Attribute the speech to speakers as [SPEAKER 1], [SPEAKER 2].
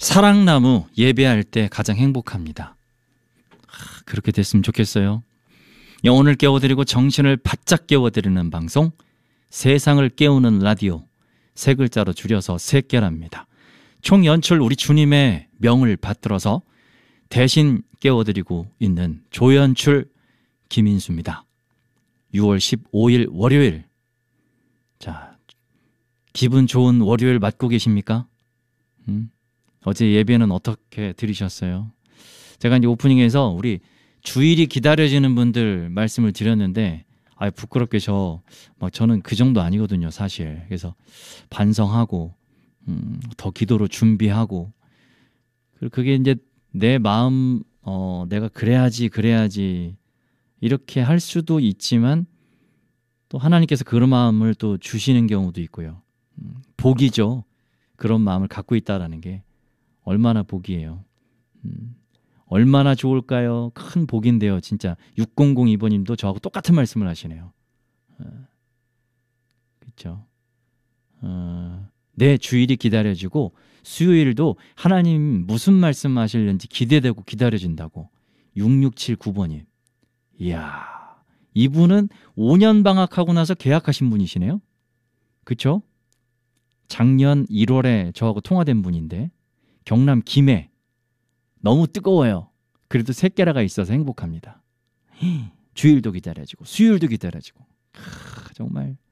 [SPEAKER 1] 사랑나무 예배할 때 가장 행복합니다. 그렇게 됐으면 좋겠어요. 영혼을 깨워드리고 정신을 바짝 깨워드리는 방송, 세상을 깨우는 라디오, 세 글자로 줄여서 세깨랍니다. 총 연출 우리 주님의 명을 받들어서 대신 깨워드리고 있는 조연출 김인수입니다. 6월 15일 월요일. 자, 기분 좋은 월요일 맞고 계십니까? 어제 예배는 어떻게 들으셨어요? 제가 이제 오프닝에서 우리 주일이 기다려지는 분들 말씀을 드렸는데, 부끄럽게 저는 그 정도 아니거든요, 사실. 그래서 반성하고, 더 기도로 준비하고, 그리고 그게 이제 내 마음, 내가 그래야지, 이렇게 할 수도 있지만, 또 하나님께서 그런 마음을 또 주시는 경우도 있고요. 복이죠. 그런 마음을 갖고 있다라는 게 얼마나 복이에요. 얼마나 좋을까요? 큰 복인데요. 진짜 6002번님도 저하고 똑같은 말씀을 하시네요. 그렇죠. 내 주일이 기다려지고 수요일도 하나님 무슨 말씀 하실는지 기대되고 기다려진다고. 6679번님. 이야, 이분은 5년 방학하고 나서 계약하신 분이시네요. 그렇죠? 작년 1월에 저하고 통화된 분인데, 경남 김해. 너무 뜨거워요. 그래도 새깨라가 있어서 행복합니다. 주일도 기다려지고 수요일도 기다려지고. 정말